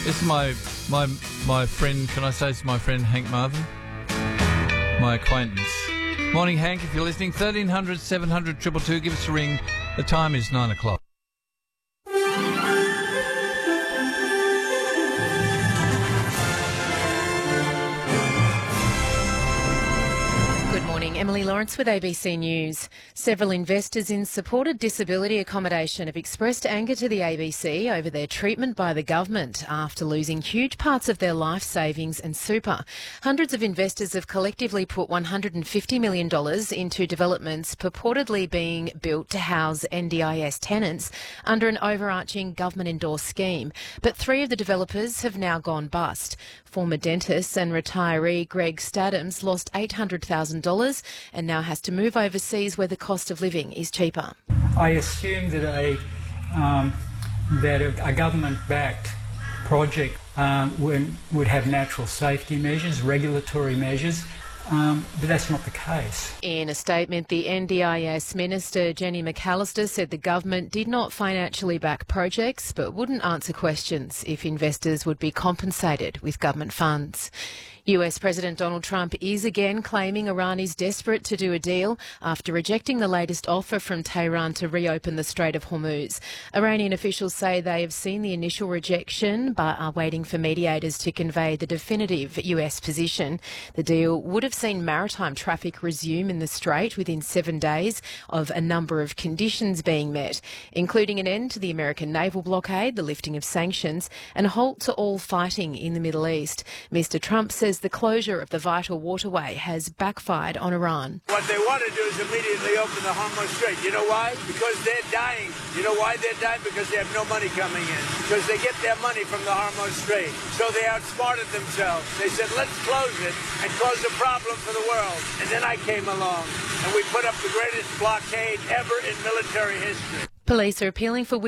This is my friend, can I say it's my friend Hank Marvin? My acquaintance. Morning, Hank, if you're listening. 1300 700 222, give us a ring. The time is 9 o'clock. Good morning, Emily Lawrence with ABC News. Several investors in supported disability accommodation have expressed anger to the ABC over their treatment by the government after losing huge parts of their life savings and super. Hundreds of investors have collectively put $150 million into developments purportedly being built to house NDIS tenants under an overarching government-endorsed scheme. But three of the developers have now gone bust. Former dentist and retiree Greg Stadhams lost $800,000 and now has to move overseas where the cost of living is cheaper. I assume that a government-backed project would have natural safety measures, regulatory measures, but that's not the case. In a statement, the NDIS Minister, Jenny McAllister, said the government did not financially back projects but wouldn't answer questions if investors would be compensated with government funds. US President Donald Trump is again claiming Iran is desperate to do a deal after rejecting the latest offer from Tehran to reopen the Strait of Hormuz. Iranian officials say they have seen the initial rejection but are waiting for mediators to convey the definitive US position. The deal would have seen maritime traffic resume in the Strait within 7 days of a number of conditions being met, including an end to the American naval blockade, the lifting of sanctions, and a halt to all fighting in the Middle East. Mr. Trump says the closure of the vital waterway has backfired on Iran. What they want to do is immediately open the Hormuz Strait. You know why? Because they're dying. You know why they're dying? Because they have no money coming in. Because they get their money from the Hormuz Strait. So they outsmarted themselves. They said, let's close it and cause a problem for the world. And then I came along and we put up the greatest blockade ever in military history. Police are appealing for